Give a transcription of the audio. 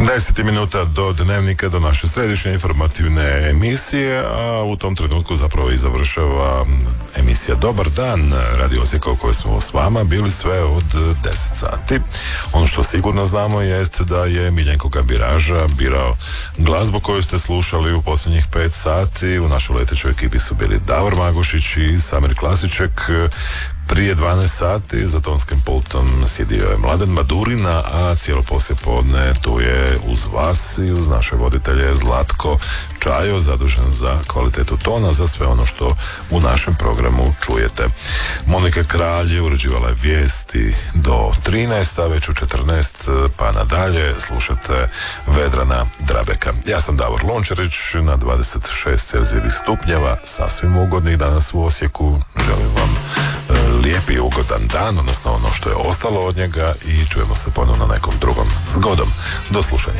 10 minuta do dnevnika, do naše središnje informativne emisije, a u tom trenutku zapravo i završava emisija Dobar dan Radio Osijeka u kojoj smo s vama bili sve od 10 sati. Ono što sigurno znamo jest da je Miljenko Gambiraža birao glazbu koju ste slušali u posljednjih 5 sati. U našoj letećoj ekipi su bili Davor Magušić i Samir Klasiček. Prije 12 sati za tonskim pultom sjedio je Mladen Madurina, a cijelo poslijepodne tu je uz vas i uz naše voditelje Zlatko Čajo, zadužen za kvalitetu tona, za sve ono što u našem programu čujete. Monika Kralj uređivala je vijesti do 13, a već u 14 pa nadalje slušate Vedrana Drabeka. Ja sam Davor Lončarić, na 26 Celzijevih stupnjeva, sasvim ugodnih danas u Osijeku. Želim vam lijepi i ugodan dan, odnosno ono što je ostalo od njega, i čujemo se ponovno na nekom drugom zgodom. Do slušanja.